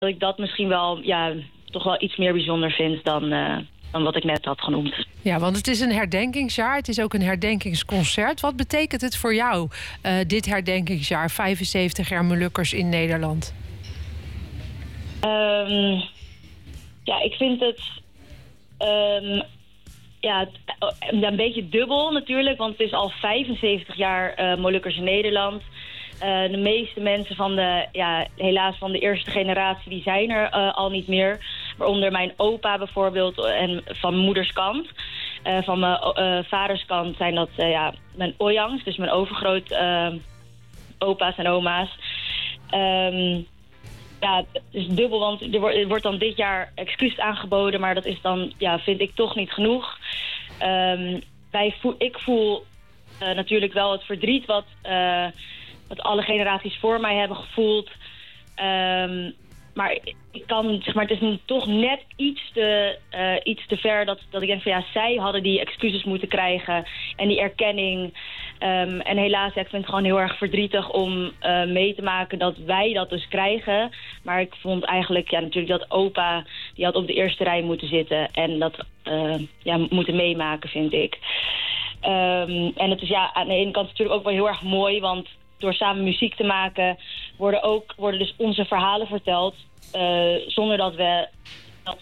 dat ik dat misschien wel, toch wel iets meer bijzonder vind dan wat ik net had genoemd. Ja, want het is een herdenkingsjaar. Het is ook een herdenkingsconcert. Wat betekent het voor jou, dit herdenkingsjaar, 75 jaar Molukkers in Nederland? Ik vind het een beetje dubbel natuurlijk, want het is al 75 jaar Molukkers in Nederland. De meeste mensen helaas van de eerste generatie, die zijn er al niet meer. Waaronder mijn opa bijvoorbeeld en van mijn moeders kant. Van mijn vaders kant zijn dat mijn ojangs, dus mijn overgroot opa's en oma's. Het is dubbel, want er wordt dan dit jaar excuus aangeboden, maar dat is dan, vind ik toch niet genoeg. Ik voel natuurlijk wel het verdriet wat alle generaties voor mij hebben gevoeld. Maar ik kan, het is toch net iets te ver dat ik denk van zij hadden die excuses moeten krijgen en die erkenning. En helaas, ik vind het gewoon heel erg verdrietig om mee te maken dat wij dat dus krijgen. Maar ik vond eigenlijk natuurlijk dat opa, die had op de eerste rij moeten zitten en dat moeten meemaken, vind ik. En het is aan de ene kant natuurlijk ook wel heel erg mooi, want door samen muziek te maken worden dus onze verhalen verteld. Zonder dat we dat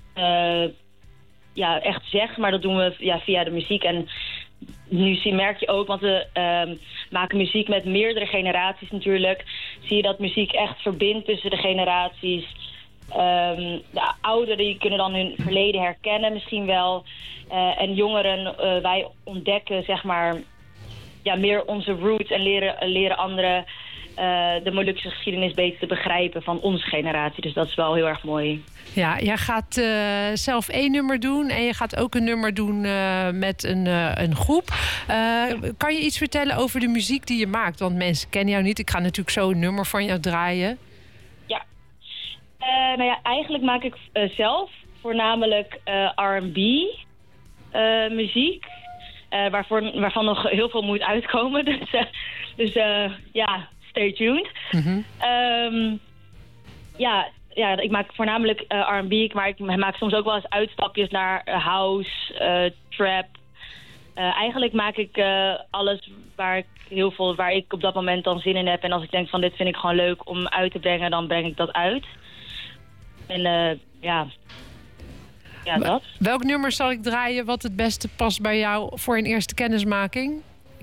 echt zeggen, maar dat doen we via de muziek. En nu merk je ook, want we maken muziek met meerdere generaties natuurlijk. Zie je dat muziek echt verbindt tussen de generaties. De ouderen die kunnen dan hun verleden herkennen misschien wel. En jongeren, wij ontdekken zeg maar meer onze roots en leren anderen de Molukse geschiedenis beter te begrijpen van onze generatie. Dus dat is wel heel erg mooi. Ja, jij gaat zelf 1 nummer doen en je gaat ook een nummer doen met een groep. Kan je iets vertellen over de muziek die je maakt? Want mensen kennen jou niet. Ik ga natuurlijk zo een nummer van jou draaien. Ja. Eigenlijk maak ik zelf voornamelijk R&B muziek. Waarvan nog heel veel moet uitkomen. Dus stay tuned. Mm-hmm. Ik maak voornamelijk R&B, maar ik maak soms ook wel eens uitstapjes naar house, trap. Eigenlijk maak ik alles waar ik op dat moment dan zin in heb. En als ik denk van dit vind ik gewoon leuk om uit te brengen, dan breng ik dat uit. En dat. Welk nummer zal ik draaien wat het beste past bij jou voor een eerste kennismaking?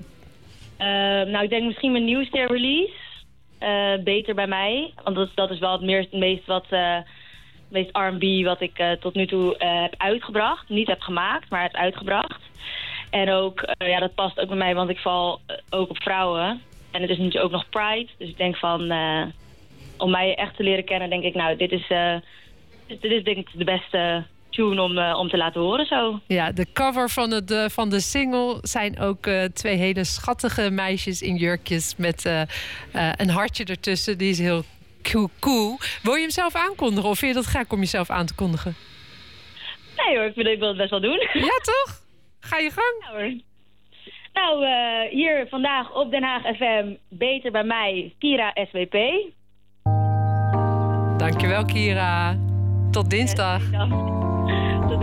Ik denk misschien mijn nieuwste release. Beter bij mij. Want dat is wel het meest R&B wat ik tot nu toe heb uitgebracht. Niet heb gemaakt, maar heb uitgebracht. En ook, dat past ook bij mij, want ik val ook op vrouwen. En het is natuurlijk ook nog Pride. Dus ik denk van, om mij echt te leren kennen, denk ik, dit is denk ik de beste tune om te laten horen zo. Ja, de cover van de single zijn ook 2 hele schattige meisjes in jurkjes met een hartje ertussen. Die is heel cool. Wil je hem zelf aankondigen of vind je dat gek om jezelf aan te kondigen? Nee hoor, ik wil het best wel doen. Ja, toch? Ga je gang. Ja, hoor. Hier vandaag op Den Haag FM, Beter bij mij, Kira SWP. Dankjewel, Kira. Tot dinsdag.